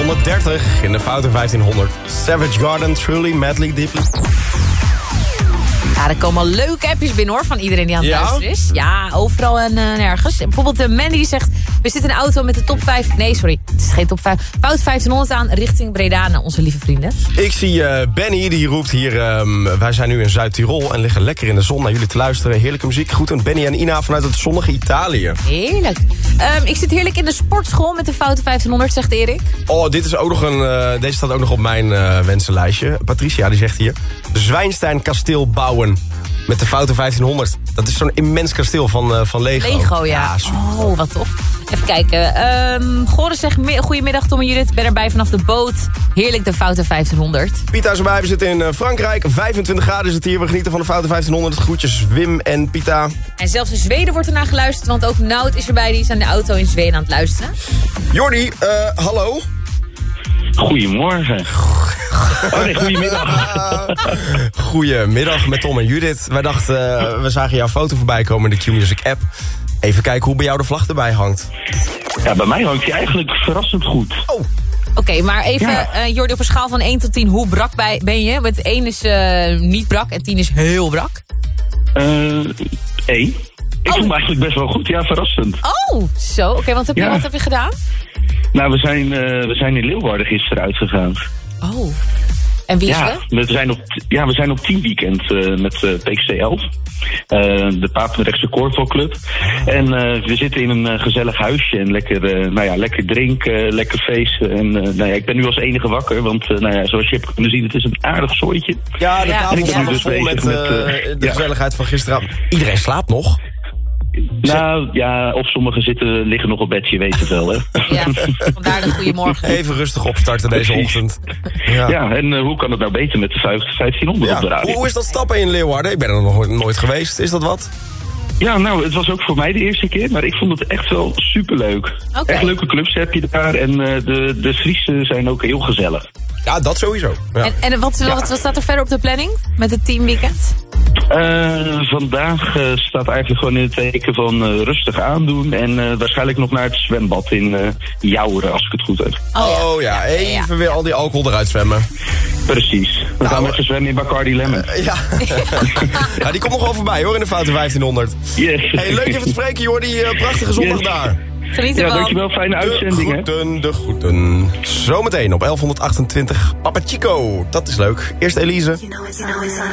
130 in de foute 1500. Savage Garden, Truly, Madly, Deeply. Ja, er komen al leuke appjes binnen hoor, van iedereen die aan het luisteren is. Ja, overal en nergens. Bijvoorbeeld Mandy die zegt, we zitten in een auto met de top 5... Nee, sorry, het is geen top 5. Fout 1500 aan richting Breda naar onze lieve vrienden. Ik zie Benny, die roept hier... wij zijn nu in Zuid-Tirol en liggen lekker in de zon naar jullie te luisteren. Heerlijke muziek. Groeten Benny en Ina vanuit het zonnige Italië. Heerlijk. Ik zit heerlijk in de sportschool met de foute 1500, zegt Erik. Oh, dit is ook nog deze staat ook nog op mijn wensenlijstje. Patricia, die zegt hier... Zwijnstein kasteel bouwen met de foute 1500. Dat is zo'n immens kasteel van Lego. Lego, ja. Oh, wat tof. Even kijken. Goren zegt, goedemiddag Tom en Judith. Ben erbij vanaf de boot. Heerlijk de foute 1500. Pita is erbij, we zitten in Frankrijk. 25 graden is het hier. We genieten van de foute 1500. Groetjes Wim en Pita. En zelfs in Zweden wordt er naar geluisterd. Want ook Nout is erbij. Die is aan de auto in Zweden aan het luisteren. Jordi, hallo. Goedemorgen. Oh nee, goedemiddag. Goedemiddag met Tom en Judith. Wij dachten, we zagen jouw foto voorbij komen in de Q-Music app. Even kijken hoe bij jou de vlag erbij hangt. Ja, bij mij hangt hij eigenlijk verrassend goed. Oh. Oké, maar even, Jordi, op een schaal van 1 tot 10, hoe brak ben je? Want 1 is niet brak en 10 is heel brak. 1. Ik voel me eigenlijk best wel goed, ja, verrassend. Oh, zo. Oké, wat heb je gedaan? Nou, we zijn in Leeuwarden gisteren uitgegaan. Oh. En wie is we zijn op teamweekend met PXC 11. De Papendrechtse Korfbalclub. En we zitten in een gezellig huisje en lekker drinken, lekker feesten. En ik ben nu als enige wakker, want zoals je hebt kunnen zien, het is een aardig zooitje. Ja, de tafel staat dus vol met de gezelligheid van gisteravond. Iedereen slaapt nog? Nou, ja, of sommigen liggen nog op bed, je weet het wel, hè. Ja, vandaar de goeiemorgen. Even rustig opstarten deze ochtend. Ja, en hoe kan het nou beter met de 1500 op de radio? Hoe is dat stappen in Leeuwarden? Ik ben er nog nooit geweest. Is dat wat? Ja, nou, het was ook voor mij de eerste keer, maar ik vond het echt wel superleuk. Okay. Echt leuke clubs heb je daar en de Friesen zijn ook heel gezellig. Ja, dat sowieso. Ja. En wat staat er verder op de planning met het teamweekend? Vandaag staat eigenlijk gewoon in het teken van rustig aandoen en waarschijnlijk nog naar het zwembad in Jouweren, als ik het goed heb. Oh ja, even weer al die alcohol eruit zwemmen. Precies. We gaan met z'n zwemmen in Bacardi Lemon. Ja. Ja, die komt nog wel voorbij hoor, in de foute 1500. Yes. Hey, leuk even te spreken Jordi, prachtige zondag daar. Geniet ervan. Ja, dankjewel, fijne uitzending. De groeten. Zometeen op 1128 Papa Chico. Dat is leuk. Eerst Elise.